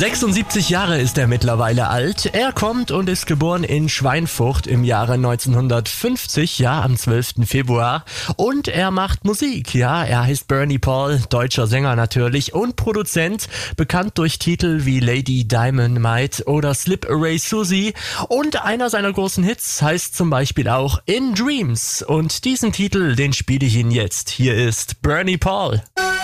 76 Jahre ist er mittlerweile alt. Er kommt und ist geboren in Schweinfurt im Jahre 1950, ja, am 12. Februar. Und er macht Musik, ja. Er heißt Bernie Paul, deutscher Sänger natürlich und Produzent, bekannt durch Titel wie Lady Dynamite oder Slip Away Susie. Und einer seiner großen Hits heißt zum Beispiel auch In Dreams. Und diesen Titel, den spiele ich Ihnen jetzt. Hier ist Bernie Paul.